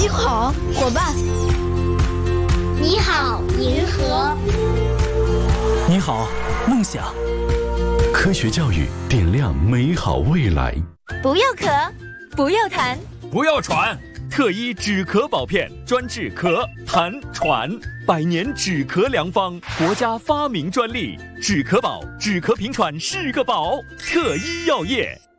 你好，伙伴。 你好，银河。 你好，梦想。 科学教育点亮美好未来。 不要咳，不要痰， 不要喘。特一止咳宝片，专治咳、痰、喘，100年止咳良方，国家发明专利。止咳宝，止咳平喘是个宝。特一药业。